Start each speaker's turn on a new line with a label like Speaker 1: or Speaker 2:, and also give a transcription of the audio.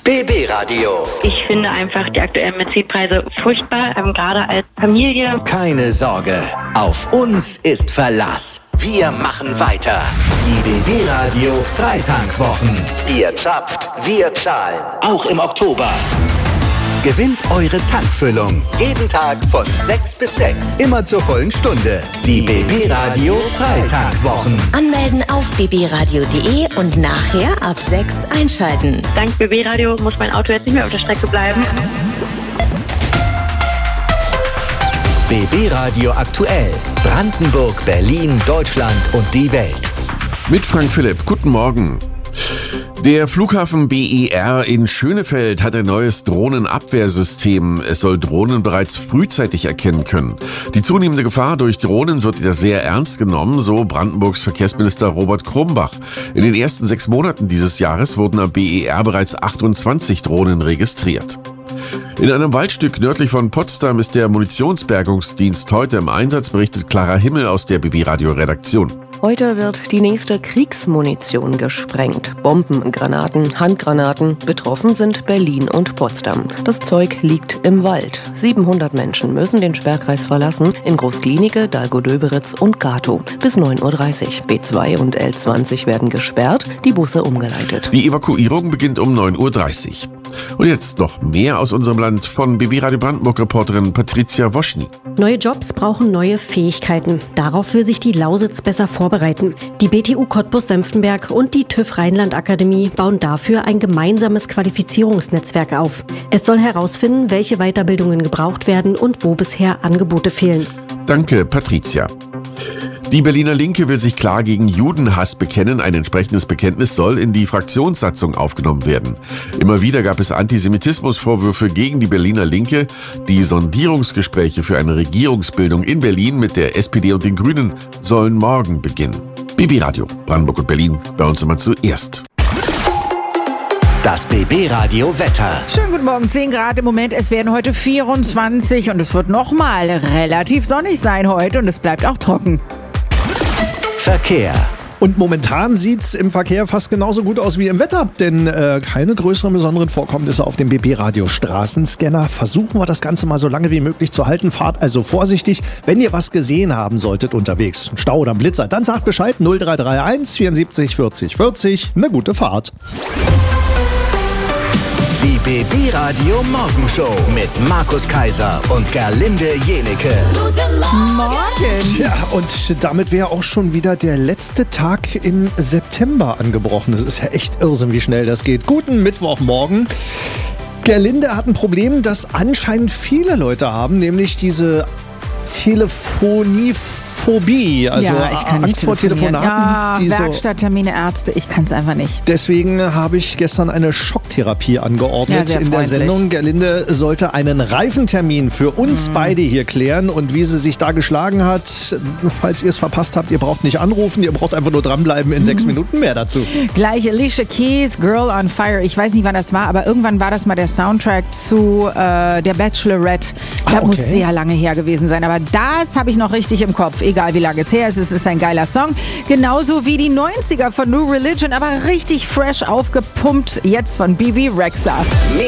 Speaker 1: BB Radio.
Speaker 2: Ich finde einfach die aktuellen Benzinpreise furchtbar, gerade als Familie.
Speaker 1: Keine Sorge, auf uns ist Verlass. Wir machen weiter. Die BB Radio Freitankwwochen. Ihr zapft, wir zahlen. Auch im Oktober. Gewinnt eure Tankfüllung. Jeden Tag von 6 bis 6. Immer zur vollen Stunde. Die BB Radio Freitankwwochen.
Speaker 3: Anmelden auf bbradio.de und nachher ab 6 einschalten.
Speaker 2: Dank BB Radio muss mein Auto jetzt nicht mehr auf der Strecke bleiben.
Speaker 1: BB Radio aktuell. Brandenburg, Berlin, Deutschland und die Welt.
Speaker 4: Mit Frank Philipp. Guten Morgen. Der Flughafen BER in Schönefeld hat ein neues Drohnenabwehrsystem. Es soll Drohnen bereits frühzeitig erkennen können. Die zunehmende Gefahr durch Drohnen wird wieder sehr ernst genommen, so Brandenburgs Verkehrsminister Robert Krumbach. In den ersten 6 Monaten dieses Jahres wurden am BER bereits 28 Drohnen registriert. In einem Waldstück nördlich von Potsdam ist der Munitionsbergungsdienst heute im Einsatz, berichtet Clara Himmel aus der BB Radio Redaktion.
Speaker 5: Heute wird die nächste Kriegsmunition gesprengt. Bomben, Granaten, Handgranaten. Betroffen sind Berlin und Potsdam. Das Zeug liegt im Wald. 700 Menschen müssen den Sperrkreis verlassen. In Groß-Glienicke, Dahlgow-Döberitz und Gatow. Bis 9:30 Uhr. B2 und L20 werden gesperrt, die Busse umgeleitet.
Speaker 4: Die Evakuierung beginnt um 9:30 Uhr. Und jetzt noch mehr aus unserem Land von BB Radio Brandenburg-Reporterin Patricia Woschny.
Speaker 6: Neue Jobs brauchen neue Fähigkeiten. Darauf will sich die Lausitz besser vorbereiten. Die BTU Cottbus-Senftenberg und die TÜV Rheinland-Akademie bauen dafür ein gemeinsames Qualifizierungsnetzwerk auf. Es soll herausfinden, welche Weiterbildungen gebraucht werden und wo bisher Angebote fehlen.
Speaker 4: Danke, Patricia. Die Berliner Linke will sich klar gegen Judenhass bekennen. Ein entsprechendes Bekenntnis soll in die Fraktionssatzung aufgenommen werden. Immer wieder gab es Antisemitismusvorwürfe gegen die Berliner Linke. Die Sondierungsgespräche für eine Regierungsbildung in Berlin mit der SPD und den Grünen sollen morgen beginnen. BB Radio, Brandenburg und Berlin, bei uns immer zuerst.
Speaker 1: Das BB Radio Wetter.
Speaker 7: Schönen guten Morgen, 10 Grad im Moment. Es werden heute 24 und es wird nochmal relativ sonnig sein heute und es bleibt auch trocken.
Speaker 1: Verkehr.
Speaker 8: Und momentan sieht's im Verkehr fast genauso gut aus wie im Wetter, denn keine größeren besonderen Vorkommnisse auf dem BB-Radio Straßenscanner. Versuchen wir das Ganze mal so lange wie möglich zu halten. Fahrt also vorsichtig. Wenn ihr was gesehen haben solltet unterwegs, ein Stau oder ein Blitzer, dann sagt Bescheid 0331 74 40 40. Eine gute Fahrt.
Speaker 1: Die BB Radio Morgenshow mit Markus Kaiser und Gerlinde Jenecke.
Speaker 7: Guten Morgen!
Speaker 8: Ja, und damit wäre auch schon wieder der letzte Tag im September angebrochen. Das ist ja echt Irrsinn, wie schnell das geht. Guten Mittwochmorgen. Gerlinde hat ein Problem, das anscheinend viele Leute haben, nämlich diese Telefoniephobie, also
Speaker 7: ja, ich kann nicht
Speaker 8: Angst vor Telefonaten.
Speaker 7: Ja,
Speaker 8: die
Speaker 7: Werkstatttermine, Ärzte, ich kann es einfach nicht.
Speaker 8: Deswegen habe ich gestern eine Schocktherapie angeordnet
Speaker 7: Ja,
Speaker 8: in der Sendung. Gerlinde sollte einen Reifentermin für uns beide hier klären und wie sie sich da geschlagen hat, falls ihr es verpasst habt, ihr braucht nicht anrufen, ihr braucht einfach nur dranbleiben, in 6 Minuten mehr dazu.
Speaker 7: Gleich Alicia Keys, Girl on Fire. Ich weiß nicht, wann das war, aber irgendwann war das mal der Soundtrack zu der Bachelorette. Das muss sehr lange her gewesen sein, aber das habe ich noch richtig im Kopf, egal wie lange es her ist. Es ist ein geiler Song. Genauso wie die 90er von New Religion, aber richtig fresh aufgepumpt, jetzt von BB Rexha.
Speaker 1: Mehr